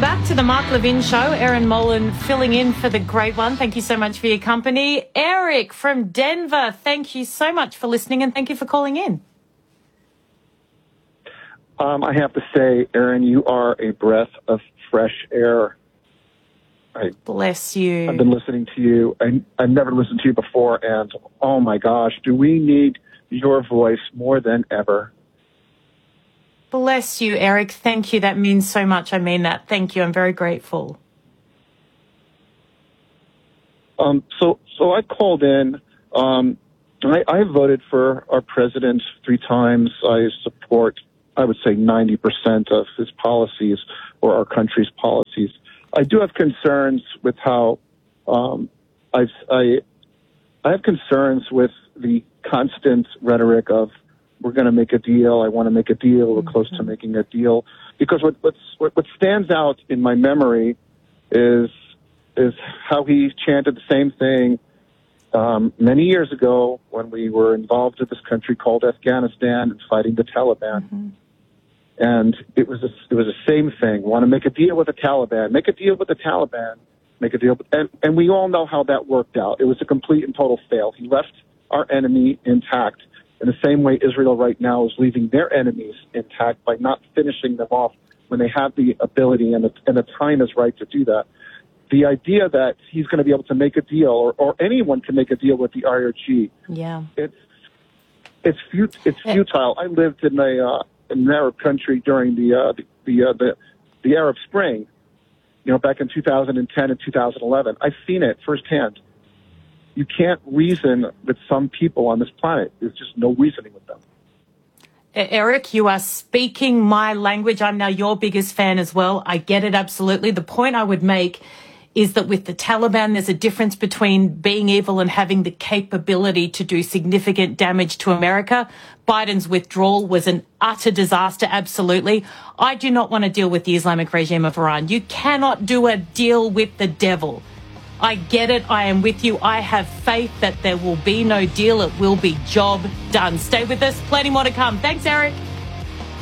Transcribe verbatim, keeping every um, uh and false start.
back to the Mark Levin Show. Erin Molan filling in for the great one. Thank you so much for your company. Eric from Denver, thank you so much for listening and thank you for calling in. Um, I have to say, Erin, you are a breath of fresh air. I, Bless you. I've been listening to you. I, I've never listened to you before, and oh my gosh, do we need your voice more than ever. Bless you, Eric. Thank you. That means so much. I mean that. Thank you. I'm very grateful. Um, so, so I called in. Um, I, I voted for our president three times. I support, I would say, ninety percent of his policies or our country's policies. I do have concerns with how um, I've, I I have concerns with the constant rhetoric of we're going to make a deal. I want to make a deal. We're close to making a deal. Because what what's, what what stands out in my memory is is how he chanted the same thing um, many years ago when we were involved in this country called Afghanistan and fighting the Taliban. Mm-hmm. And it was a, it was the same thing. Want to make a deal with the Taliban? Make a deal with the Taliban. Make a deal. And and we all know how that worked out. It was a complete and total fail. He left our enemy intact. In the same way Israel right now is leaving their enemies intact by not finishing them off when they have the ability and the, and the time is right to do that. The idea that he's going to be able to make a deal, or, or anyone can make a deal with the I R G, yeah, it's it's fut- it's futile. I lived in a uh, in an Arab country during the uh, the the, uh, the the Arab Spring, you know, back in two thousand ten and two thousand eleven. I've seen it firsthand. You can't reason with some people on this planet. There's just no reasoning with them. Eric, you are speaking my language. I'm now your biggest fan as well. I get it absolutely. The point I would make is that with the Taliban, there's a difference between being evil and having the capability to do significant damage to America. Biden's withdrawal was an utter disaster, absolutely. I do not want to deal with the Islamic regime of Iran. You cannot do a deal with the devil. I get it. I am with you. I have faith that there will be no deal. It will be job done. Stay with us. Plenty more to come. Thanks, Eric.